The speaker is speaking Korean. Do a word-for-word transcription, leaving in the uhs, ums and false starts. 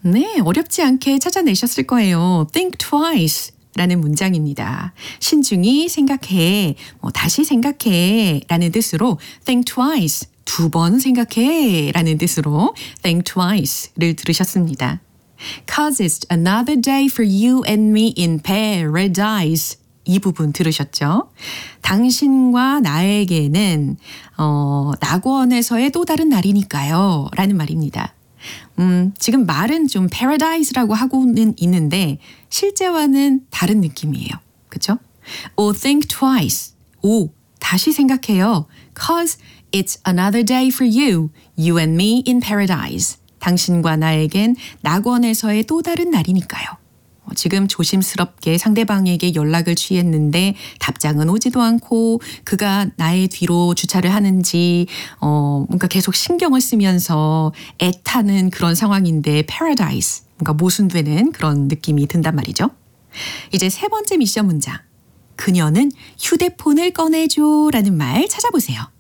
네, 어렵지 않게 찾아내셨을 거예요. Think twice 라는 문장입니다. 신중히 생각해, 뭐 다시 생각해 라는 뜻으로 think twice, 두 번 생각해 라는 뜻으로 think twice를 들으셨습니다. Cause it's another day for you and me in paradise. 이 부분 들으셨죠? 당신과 나에게는 어, 낙원에서의 또 다른 날이니까요 라는 말입니다. 음, 지금 말은 좀 paradise라고 하고는 있는데 실제와는 다른 느낌이에요. 그렇죠? Oh, think twice. 오, 다시 생각해요. Cause it's another day for you, you and me in paradise. 당신과 나에겐 낙원에서의 또 다른 날이니까요. 지금 조심스럽게 상대방에게 연락을 취했는데 답장은 오지도 않고 그가 나의 뒤로 주차를 하는지 어 뭔가 계속 신경을 쓰면서 애타는 그런 상황인데 paradise, 뭔가 모순되는 그런 느낌이 든단 말이죠. 이제 세 번째 미션 문장. 그녀는 휴대폰을 꺼내줘 라는 말 찾아보세요.